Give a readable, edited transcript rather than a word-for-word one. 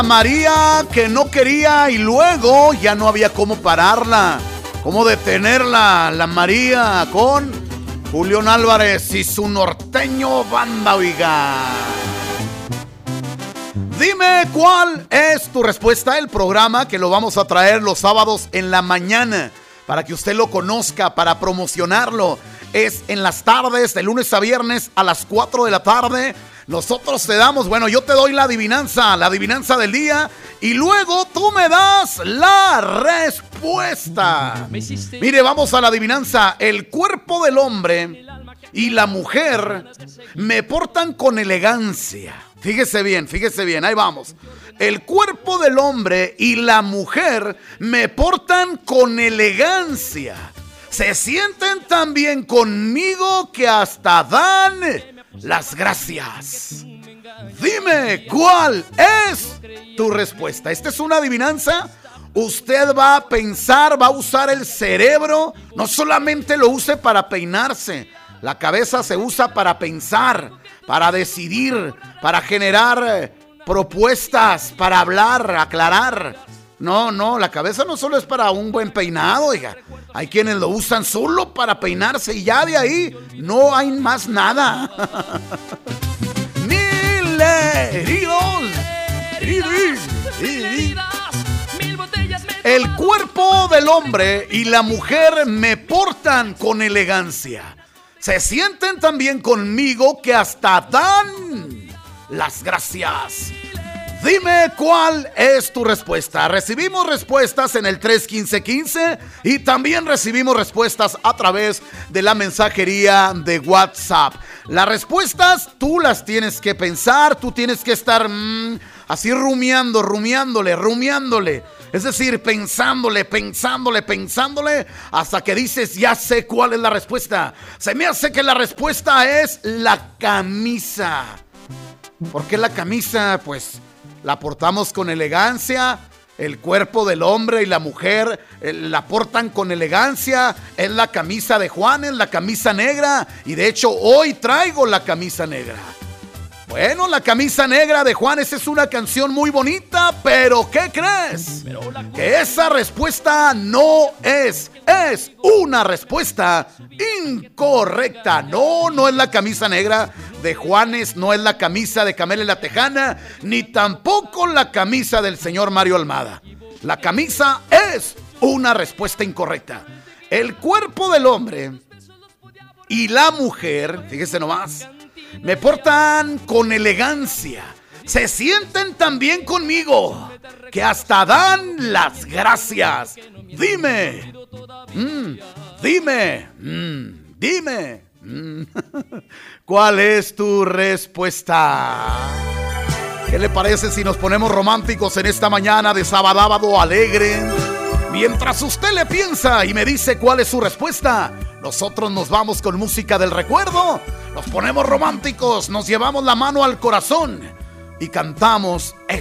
María que no quería y luego ya no había cómo pararla, cómo detenerla. La María con Julián Álvarez y su norteño banda, oiga. Dime cuál es tu respuesta. El programa que lo vamos a traer los sábados en la mañana para que usted lo conozca, para promocionarlo. Es en las tardes, de lunes a viernes a las 4 de la tarde. Nosotros te damos, bueno, yo te doy la adivinanza del día y luego tú me das la respuesta. Mire, vamos a la adivinanza. El cuerpo del hombre y la mujer me portan con elegancia. Fíjese bien, ahí vamos. El cuerpo del hombre y la mujer me portan con elegancia. Se sienten tan bien conmigo que hasta dan las gracias. Dime cuál es tu respuesta. Esta es una adivinanza. Usted va a pensar, va a usar el cerebro. No solamente lo use para peinarse. La cabeza se usa para pensar, para decidir, para generar propuestas, para hablar, aclarar. No, la cabeza no solo es para un buen peinado, oiga. Hay quienes lo usan solo para peinarse y ya de ahí no hay más nada. El cuerpo del hombre y la mujer me portan con elegancia. Se sienten tan bien conmigo que hasta dan las gracias. Dime cuál es tu respuesta. Recibimos respuestas en el 315-15 y también recibimos respuestas a través de la mensajería de WhatsApp. Las respuestas tú las tienes que pensar, tú tienes que estar así rumiándole. Es decir, pensándole hasta que dices, ya sé cuál es la respuesta. Se me hace que la respuesta es la camisa. ¿Por qué la camisa? Pues la portamos con elegancia. El cuerpo del hombre y la mujer la portan con elegancia. Es la camisa de Juan, es la camisa negra. Y de hecho hoy traigo la camisa negra. Bueno, la camisa negra de Juanes es una canción muy bonita, pero ¿qué crees? Que esa respuesta no es una respuesta incorrecta. No es la camisa negra de Juanes, no es la camisa de Camela la Tejana, ni tampoco la camisa del señor Mario Almada. La camisa es una respuesta incorrecta. El cuerpo del hombre y la mujer, fíjese nomás, me portan con elegancia. Se sienten tan bien conmigo que hasta dan las gracias. Dime. ¿Cuál es tu respuesta? ¿Qué le parece si nos ponemos románticos en esta mañana de sábado alegre? Mientras usted le piensa y me dice cuál es su respuesta, nosotros nos vamos con música del recuerdo, nos ponemos románticos, nos llevamos la mano al corazón y cantamos